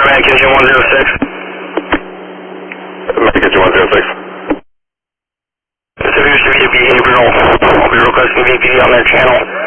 American Kitchen 106. American Kitchen 106. Severe behavioral. I'll be requesting VPD on their channel.